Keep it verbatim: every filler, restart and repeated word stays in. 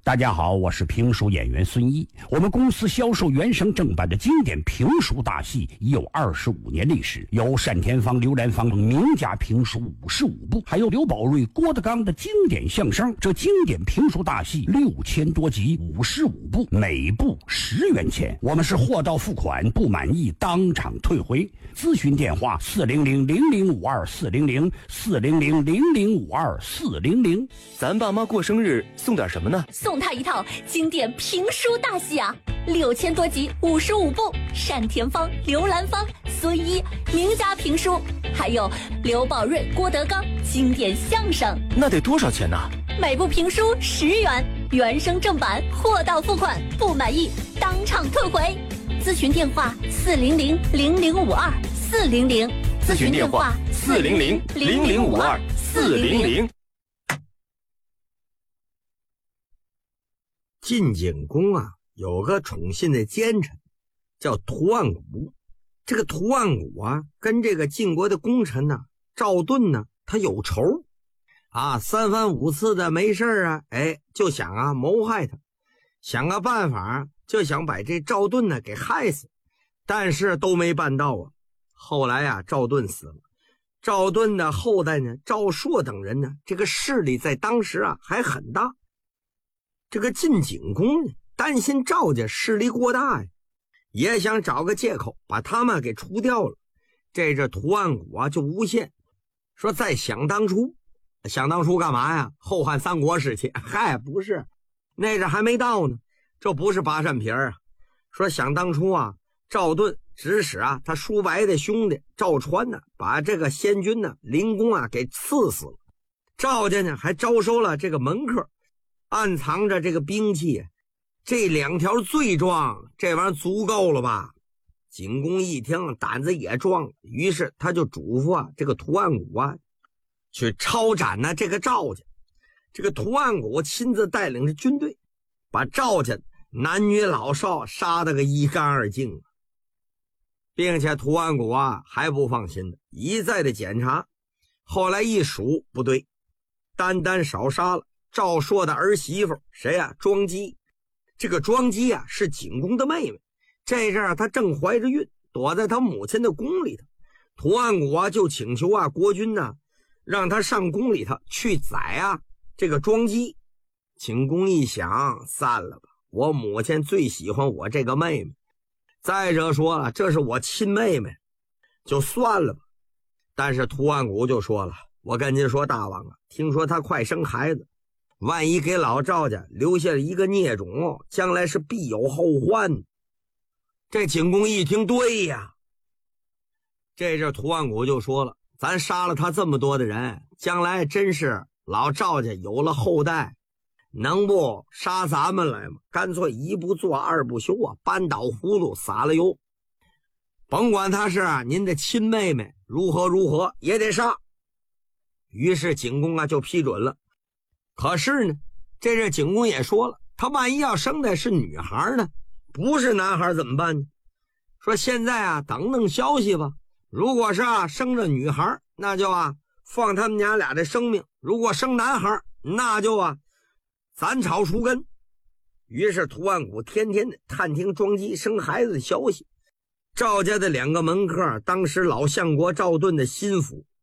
大家好，我是评书演员孙一。我们公司销售原声正版的经典评书大戏已有二十五年历史，有单田芳、刘兰芳名家评书五十五部，还有刘宝瑞、郭德纲的经典相声。这经典评书大戏六千多集，五十五部，每部十元钱。我们是货到付款，不满意当场退回。咨询电话：四零零零零五二四零零四零零零零五二四零零。 咱爸妈过生日送点什么呢？ 送他一套经典评书大戏啊，六千多集，五十五部，单田芳、刘兰芳、孙一名家评书，还有刘宝瑞、郭德纲经典相声。 那得多少钱呢？ 每部评书十元，原声正版，货到付款，不满意当场退回。咨询电话：四零零零零五二四零零。 咨询电话：四零零零零五二四零零。 晋景公啊，有个宠信的奸臣叫屠万古。这个屠万古啊，跟这个晋国的功臣呢赵盾呢，他有仇啊，三番五次的没事啊，哎，就想啊谋害他，想个办法就想把这赵盾呢给害死，但是都没办到啊。后来啊，赵盾死了，赵盾的后代呢，赵朔等人呢，这个势力在当时啊还很大。这个晋景公呢，担心赵家势力过大呀，也想找个借口把他们给除掉了。这这屠万古啊就诬陷说，在想当初，想当初干嘛呀？后汉三国时期，嗨，不是，那阵还没到呢。这不是拔扇皮儿啊。说想当初啊，赵盾指使啊他叔伯的兄弟赵川呢，把这个先君呢灵公啊给刺死了。赵家呢还招收了这个门客，暗藏着这个兵器，这两条罪状，这玩意儿足够了吧？景公一听，胆子也壮，于是他就嘱咐啊，这个屠万古啊，去抄斩呢这个赵家。这个屠万古亲自带领着军队，把赵家男女老少杀得个一干二净，并且屠万古啊还不放心的，一再的检查，后来一数不对，单单少杀了赵朔的儿媳妇谁呀、啊？庄姬。这个庄姬啊是景公的妹妹，这阵儿她正怀着孕，躲在她母亲的宫里头。屠万古啊就请求啊国君呢，让他上宫里头去宰啊这个庄姬。景公一想，散了吧，我母亲最喜欢我这个妹妹，再者说了，这是我亲妹妹，就算了吧。但是屠万古就说了，我跟您说大王啊，听说她快生孩子，万一给老赵家留下了一个孽种，将来是必有后患。这景公一听，对呀，这阵屠万古就说了，咱杀了他这么多的人，将来真是老赵家有了后代，能不杀咱们来吗？干脆一不做二不休啊，扳倒葫芦撒了油，甭管他是您的亲妹妹，如何如何也得杀。于是景公啊就批准了。可是呢，这是景公也说了，他万一要生的是女孩呢，不是男孩怎么办呢？说现在啊等等消息吧，如果是啊生着女孩，那就啊放他们娘俩的生命，如果生男孩，那就啊斩草除根。于是屠万古天天的探听庄姬生孩子的消息。赵家的两个门客，当时老相国赵盾的心腹